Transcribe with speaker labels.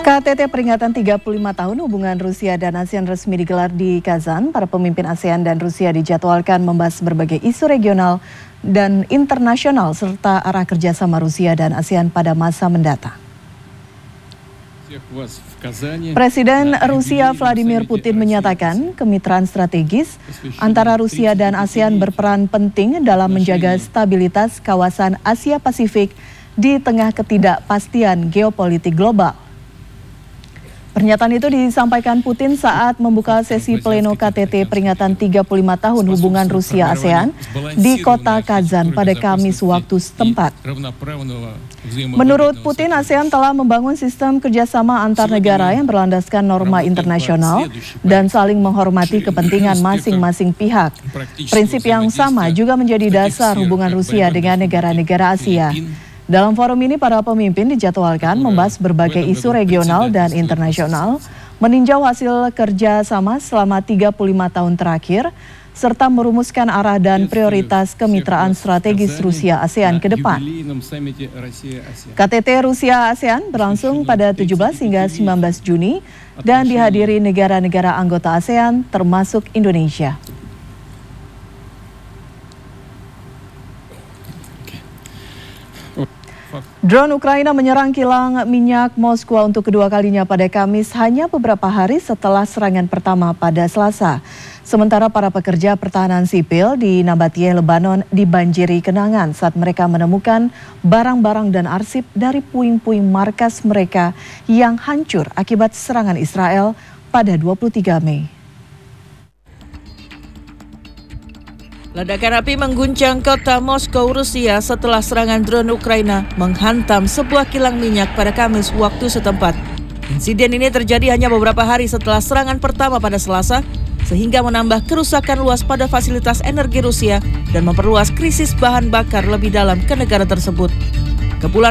Speaker 1: KTT peringatan 35 tahun hubungan Rusia dan ASEAN resmi digelar di Kazan. Para pemimpin ASEAN dan Rusia dijadwalkan membahas berbagai isu regional dan internasional serta arah kerjasama Rusia dan ASEAN pada masa mendatang. Presiden Rusia Vladimir Putin menyatakan kemitraan strategis antara Rusia dan ASEAN berperan penting dalam menjaga stabilitas kawasan Asia Pasifik di tengah ketidakpastian geopolitik global. Pernyataan itu disampaikan Putin saat membuka sesi pleno KTT peringatan 35 tahun hubungan Rusia-ASEAN di kota Kazan pada Kamis waktu setempat. Menurut Putin, ASEAN telah membangun sistem kerjasama antar negara yang berlandaskan norma internasional dan saling menghormati kepentingan masing-masing pihak. Prinsip yang sama juga menjadi dasar hubungan Rusia dengan negara-negara Asia. Dalam forum ini, para pemimpin dijadwalkan membahas berbagai isu regional dan internasional, meninjau hasil kerja sama selama 35 tahun terakhir, serta merumuskan arah dan prioritas kemitraan strategis Rusia-ASEAN ke depan. KTT Rusia-ASEAN berlangsung pada 17 hingga 19 Juni dan dihadiri negara-negara anggota ASEAN termasuk Indonesia. Drone Ukraina menyerang kilang minyak Moskwa untuk kedua kalinya pada Kamis hanya beberapa hari setelah serangan pertama pada Selasa. Sementara para pekerja pertahanan sipil di Nabatiyeh, Lebanon dibanjiri kenangan saat mereka menemukan barang-barang dan arsip dari puing-puing markas mereka yang hancur akibat serangan Israel pada 23 Mei.
Speaker 2: Ledakan api mengguncang kota Moskow, Rusia setelah serangan drone Ukraina menghantam sebuah kilang minyak pada Kamis waktu setempat. Insiden ini terjadi hanya beberapa hari setelah serangan pertama pada Selasa, sehingga menambah kerusakan luas pada fasilitas energi Rusia dan memperluas krisis bahan bakar lebih dalam ke negara tersebut. Kepulan